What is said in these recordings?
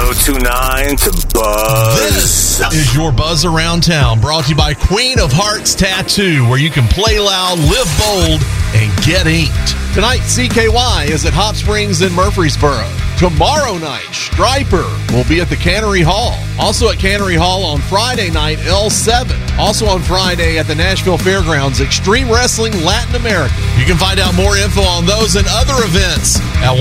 1029 The Buzz. This is your Buzz Around Town, brought to you by Queen of Hearts Tattoo, where you can play loud, live bold, and get inked. Tonight, CKY is at Hot Springs in Murfreesboro. Tomorrow night, Striper will be at the Cannery Hall. Also at Cannery Hall on Friday night, L7. Also on Friday at the Nashville Fairgrounds, Extreme Wrestling Latin America. You can find out more info on those and other events at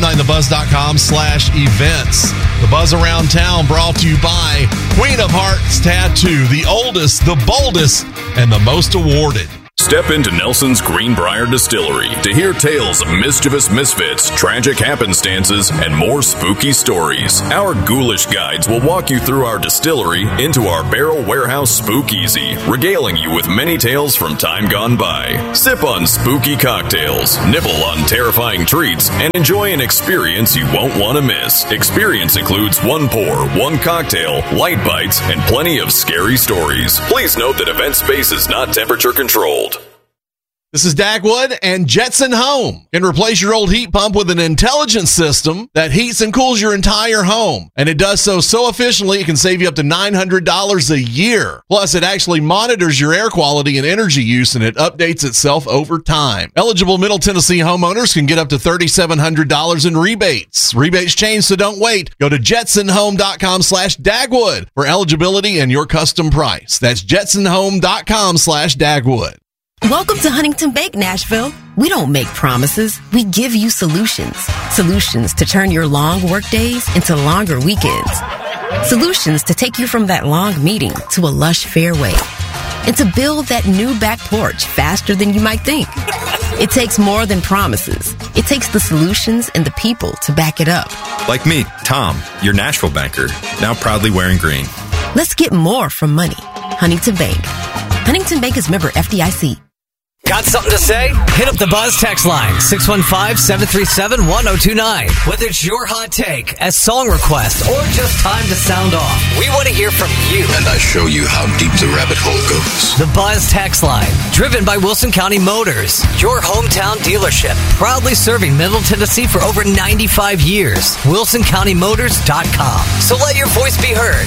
1029thebuzz.com/events. The Buzz Around Town brought to you by Queen of Hearts Tattoo, the oldest, the boldest, and the most awarded. Step into Nelson's Greenbrier Distillery to hear tales of mischievous misfits, tragic happenstances, and more spooky stories. Our ghoulish guides will walk you through our distillery into our barrel warehouse Spookeasy, regaling you with many tales from time gone by. Sip on spooky cocktails, nibble on terrifying treats, and enjoy an experience you won't want to miss. Experience includes one pour, one cocktail, light bites, and plenty of scary stories. Please note that event space is not temperature controlled. This is Dagwood, and Jetson Home can replace your old heat pump with an intelligent system that heats and cools your entire home. And it does so efficiently, it can save you up to $900 a year. Plus, it actually monitors your air quality and energy use, and it updates itself over time. Eligible Middle Tennessee homeowners can get up to $3,700 in rebates. Rebates change, so don't wait. Go to jetsonhome.com/Dagwood for eligibility and your custom price. That's jetsonhome.com/Dagwood. Welcome to Huntington Bank, Nashville. We don't make promises. We give you solutions. Solutions to turn your long work days into longer weekends. Solutions to take you from that long meeting to a lush fairway. And to build that new back porch faster than you might think. It takes more than promises. It takes the solutions and the people to back it up. Like me, Tom, your Nashville banker, now proudly wearing green. Let's get more from money. Huntington Bank. Huntington Bank is member FDIC. Got something to say? Hit up the Buzz text line, 615-737-1029. Whether it's your hot take, a song request, or just time to sound off, we want to hear from you. And I show you how deep the rabbit hole goes. The Buzz text line, driven by Wilson County Motors, your hometown dealership, proudly serving Middle Tennessee for over 95 years. WilsonCountyMotors.com. So let your voice be heard.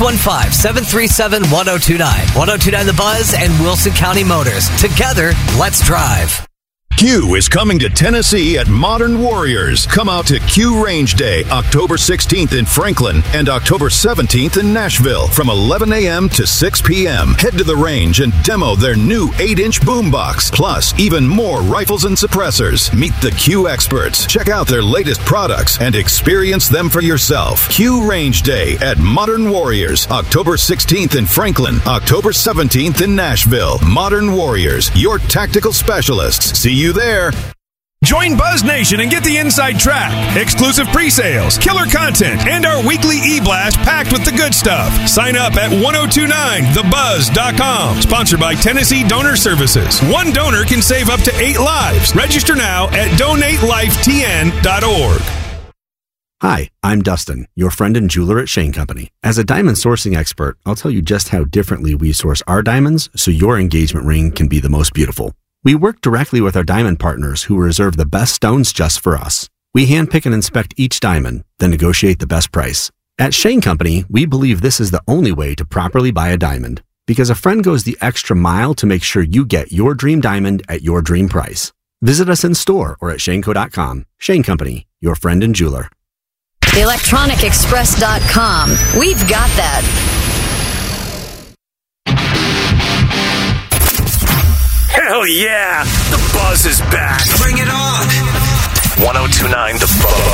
615-737-1029. 1029 The Buzz and Wilson County Motors. Together, let's drive. Q is coming to Tennessee at Modern Warriors. Come out to Q Range Day, October 16th in Franklin and October 17th in Nashville from 11 a.m. to 6 p.m. Head to the range and demo their new 8-inch boombox, plus even more rifles and suppressors. Meet the Q experts, check out their latest products, and experience them for yourself. Q Range Day at Modern Warriors, October 16th in Franklin, October 17th in Nashville. Modern Warriors, your tactical specialists. See you there. Join Buzz Nation and get the inside track, exclusive pre-sales, killer content, and our weekly e-blast packed with the good stuff. Sign up at 1029thebuzz.com. Sponsored by Tennessee Donor Services. One donor can save up to 8 lives. Register now at donatelifetn.org. Hi, I'm Dustin, your friend and jeweler at Shane Company. As a diamond sourcing expert, I'll tell you just how differently we source our diamonds so your engagement ring can be the most beautiful. We work directly with our diamond partners who reserve the best stones just for us. We handpick and inspect each diamond, then negotiate the best price. At Shane Company, we believe this is the only way to properly buy a diamond, because a friend goes the extra mile to make sure you get your dream diamond at your dream price. Visit us in store or at shaneco.com. Shane Company, your friend and jeweler. ElectronicExpress.com. We've got that. Hell yeah! The Buzz is back. Bring it on. 1029 The Buzz.